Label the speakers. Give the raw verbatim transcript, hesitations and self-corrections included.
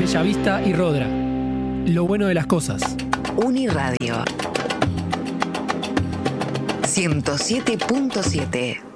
Speaker 1: Bellavista y Rodra. Lo bueno de las cosas.
Speaker 2: Uniradio ciento siete punto siete.